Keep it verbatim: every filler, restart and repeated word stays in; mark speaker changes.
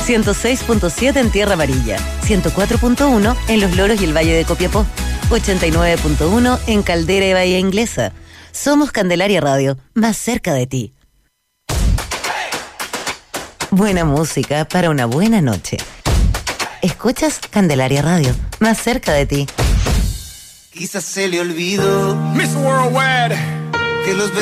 Speaker 1: ciento seis punto siete en Tierra Amarilla, ciento cuatro punto uno en Los Loros y el Valle de Copiapó, ochenta y nueve punto uno en Caldera y Bahía Inglesa. Somos Candelaria Radio, más cerca de ti. Buena música para una buena noche. Escuchas Candelaria Radio, más cerca de ti.
Speaker 2: Quizás se le olvidó
Speaker 3: Miss Worldwide
Speaker 2: que los